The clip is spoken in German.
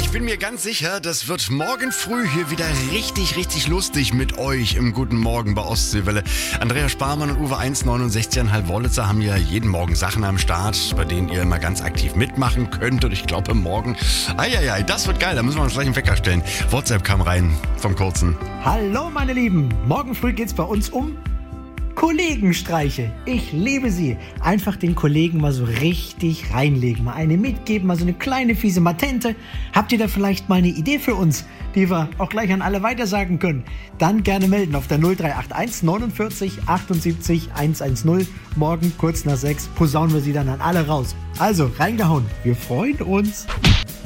Ich bin mir ganz sicher, das wird morgen früh hier wieder richtig lustig mit euch im Guten Morgen bei Ostseewelle. Andrea Sparmann und Uwe 1,69,5 Wollitzer haben ja jeden Morgen Sachen am Start, bei denen ihr immer ganz aktiv mitmachen könnt. Und ich glaube morgen, das wird geil, da müssen wir uns gleich einen Wecker stellen. WhatsApp kam rein vom Kurzen. Hallo meine Lieben, morgen früh geht's bei uns um Kollegenstreiche. Ich liebe sie. Einfach den Kollegen mal so richtig reinlegen. Mal eine mitgeben, mal so eine kleine fiese Matente. Habt ihr da vielleicht mal eine Idee für uns, die wir auch gleich an alle weitersagen können? Dann gerne melden auf der 0381 49 78 110. Morgen kurz nach 6 posaunen wir sie dann an alle raus. Also reingehauen. Wir freuen uns.